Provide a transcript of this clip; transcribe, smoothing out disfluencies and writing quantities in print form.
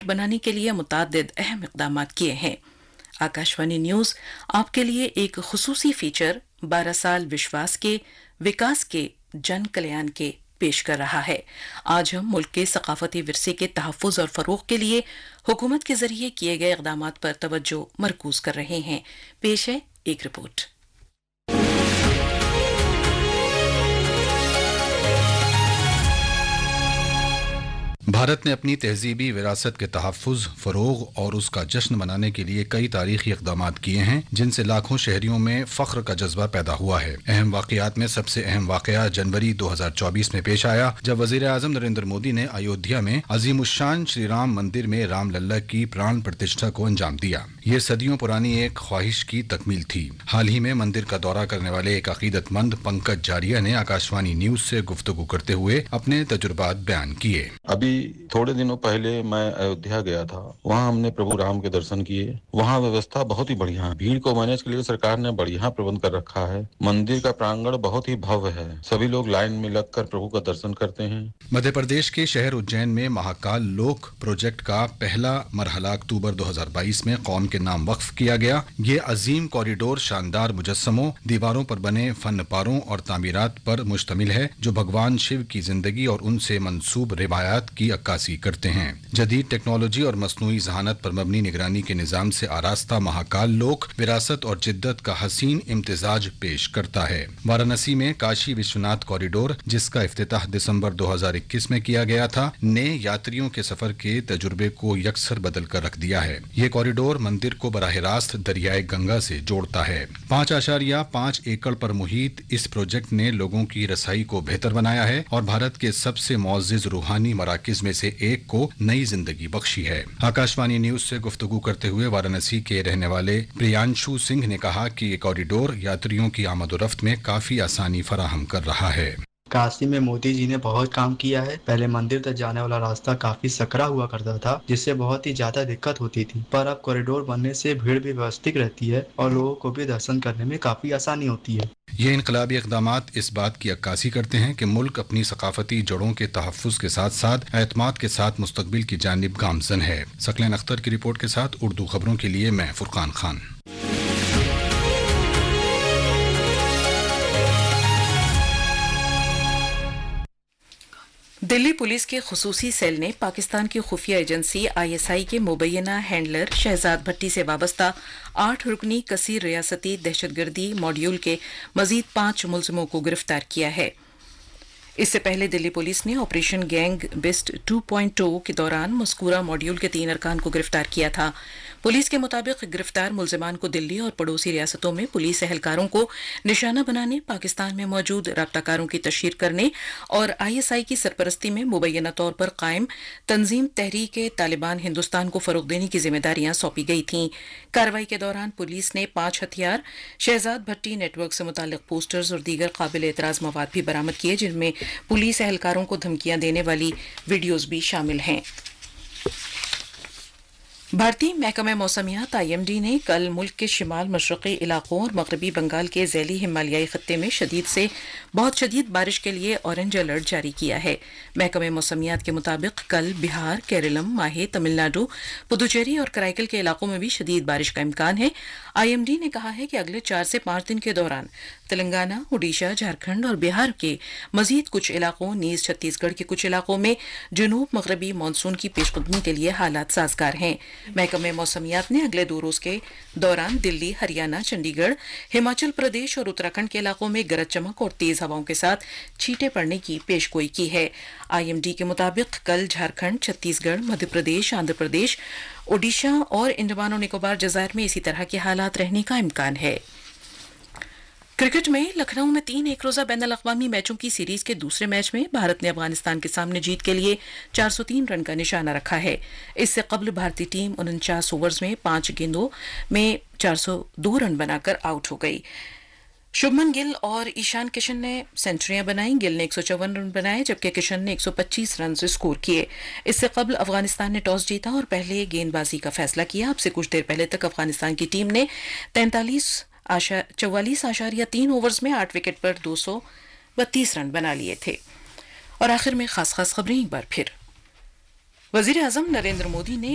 बनाने के लिए मुतअद्दिद अहम इक़दाम किए हैं। आकाशवाणी न्यूज़ आपके लिए एक खुसूसी फीचर 12 साल विश्वास के विकास के जन कल्याण के पेश कर रहा है। आज हम मुल्क के सकाफती विरसे के तहफ़्फ़ुज़ और फ़रोग़ के लिए हुकूमत के ज़रिए किए गए इक़दामात पर तवज्जो मरकूज़ कर रहे हैं। पेश है एक रिपोर्ट। भारत ने अपनी तहजीबी विरासत के तहफ़्फ़ुज़, फ़रोग़ और उसका जश्न मनाने के लिए कई तारीख़ी इक़दामात किए हैं, जिनसे लाखों शहरियों में फ़ख्र का जज्बा पैदा हुआ है। अहम वाक़यात में सबसे अहम वाक़या जनवरी 2024 में पेश आया, जब वज़ीर आज़म नरेंद्र मोदी ने अयोध्या में अज़ीमुश्शान श्री राम मंदिर में राम लल्ला की प्राण प्रतिष्ठा को अंजाम दिया। ये सदियों पुरानी एक ख्वाहिश की तकमील थी। हाल ही में मंदिर का दौरा करने वाले एक अक़ीदतमंद पंकज जारिया ने आकाशवाणी न्यूज़ से गुफ्तगू करते हुए अपने तजुर्बात बयान किए। अभी थोड़े दिनों पहले मैं अयोध्या गया था। वहाँ हमने प्रभु राम के दर्शन किए। वहाँ व्यवस्था बहुत ही बढ़िया है। भीड़ को मैनेज के लिए सरकार ने बढ़िया प्रबंध कर रखा है। मंदिर का प्रांगण बहुत ही भव्य है। सभी लोग लाइन में लगकर प्रभु का दर्शन करते हैं। मध्य प्रदेश के शहर उज्जैन में महाकाल लोक प्रोजेक्ट का पहला मरहला अक्टूबर 2022 में कौम के नाम वक्फ किया गया। ये अजीम कॉरिडोर शानदार मुजस्समों, दीवारों पर बने फन पारों और तामीरात पर मुश्तमिल है, जो भगवान शिव की जिंदगी और उनसे मंसूब रिवायात की अक्कासी करते हैं। जदीद टेक्नोलॉजी और मसनूई जहानत पर मबनी निगरानी के निजाम से आरास्ता महाकाल लोक विरासत और जिद्दत का हसीन इम्तिजाज पेश करता है। वाराणसी में काशी विश्वनाथ कॉरिडोर, जिसका इफ्तिताह दिसंबर 2021 में किया गया था, ने यात्रियों के सफर के तजुर्बे को यकसर बदल कर रख दिया है। ये कॉरिडोर मंदिर को बराह रास्त दरियाए गंगा से जोड़ता है। 5.5 एकड़ पर मुहित इस प्रोजेक्ट ने लोगों की रसाई को बेहतर बनाया है और भारत के सबसे मुअज़्ज़िज़ रूहानी मराकिज में से एक को नई जिंदगी बख्शी है। आकाशवाणी न्यूज से गुफ्तगू करते हुए वाराणसी के रहने वाले प्रियांशु सिंह ने कहा कि ये कॉरिडोर यात्रियों की आमदोरफ्त में काफी आसानी फराहम कर रहा है। काशी में मोदी जी ने बहुत काम किया है। पहले मंदिर तक जाने वाला रास्ता काफी सकरा हुआ करता था, जिससे बहुत ही ज्यादा दिक्कत होती थी, पर अब कॉरिडोर बनने से भीड़ भी व्यवस्थित रहती है और लोगों को भी दर्शन करने में काफी आसानी होती है। ये इनकलाबी इक़दामात इस बात की अक्कासी करते हैं कि मुल्क अपनी सकाफती जड़ों के तहफ़्फ़ुज़ के साथ साथ एतमाद के साथ मुस्तक़बिल की जानिब गामज़न है। सकलैन अख्तर की रिपोर्ट के साथ उर्दू खबरों के लिए मैं फुरकान खान। दिल्ली पुलिस के खुसूसी सेल ने पाकिस्तान की खुफिया एजेंसी ISI के मुबैना हैंडलर शहजाद भट्टी से वाबस्ता 8 रुकनी कसीर रियासती दहशतगर्दी मॉड्यूल के मजीद 5 मुलजिमों को गिरफ्तार किया है। इससे पहले दिल्ली पुलिस ने ऑपरेशन गैंग बिस्ट 2.0 के दौरान मस्कूरा मॉड्यूल के 3 अरकान को गिरफ्तार किया था। पुलिस के मुताबिक गिरफ्तार मुलजिमान को दिल्ली और पड़ोसी रियासतों में पुलिस एहलकारों को निशाना बनाने, पाकिस्तान में मौजूद राब्ताकारों की तशहीर करने और ISI की सरपरस्ती में मुबैना तौर पर कायम तंजीम तहरीक तालिबान हिंदुस्तान को फरोग देने की जिम्मेदारियां सौंपी गई थीं। कार्रवाई के दौरान पुलिस ने 5 हथियार, शहजाद भट्टी नेटवर्क से मुतालिक पोस्टर्स और दीगर काबिल एतराज मवाद भी बरामद किए, जिनमें पुलिस एहलकारों को धमकियां देने वाली वीडियोज भी शामिल हैं। भारतीय महकमा मौसमियात IMD ने कल मुल्क के शिमाल मशरक़ी इलाकों और मगरबी बंगाल के ज़ैली हिमालयाई खत्ते में शदीद से बहुत शदीद बारिश के लिए ऑरेंज अलर्ट जारी किया है। महकमा मौसमियात के मुताबिक कल बिहार, केरलम, माहे, तमिलनाडु, पुदुचेरी और कराईकल के इलाकों में भी शदीद बारिश का इम्कान है। IMD ने कहा है कि अगले 4 से 5 दिन के दौरान तेलंगाना, ओडिशा, झारखंड और बिहार के मजीद कुछ इलाकों, नीज छत्तीसगढ़ के कुछ इलाकों में जनूब मगरबी मानसून की पेशकदमी के लिए हालात साजगार हैं। महकमे मौसमियात ने अगले 2 रोज के दौरान दिल्ली, हरियाणा, चंडीगढ़, हिमाचल प्रदेश और उत्तराखंड के इलाकों में गरज चमक और तेज हवाओं के साथ छींटे पड़ने की पेशगोई की है। IMD के मुताबिक कल झारखंड, छत्तीसगढ़, मध्य प्रदेश, आंध्र प्रदेश, ओडिशा और अंडमान और निकोबार जज़ायर में इसी तरह के हालात रहने का इम्कान है। क्रिकेट में लखनऊ में 3 एक रोजा बैनुल अक़वामी मैचों की सीरीज के दूसरे मैच में भारत ने अफगानिस्तान के सामने जीत के लिए 403 रन का निशाना रखा है। इससे कबल भारतीय टीम 49 ओवर्स में 5 गेंदों में 402 रन बनाकर आउट हो गई। शुभमन गिल और ईशान किशन ने सेंचुरियां बनाई। गिल ने 154 रन बनाए, जबकि किशन ने 125 रन स्कोर किए। इससे कबल अफगानिस्तान ने टॉस जीता और पहले गेंदबाजी का फैसला किया। अब से कुछ देर पहले तक अफगानिस्तान की टीम ने 44.3 ओवर्स में 8 विकेट पर 232 रन बना लिए थे। और आखिर में खास खबरें एक बार फिर। वजीर आजम नरेंद्र मोदी ने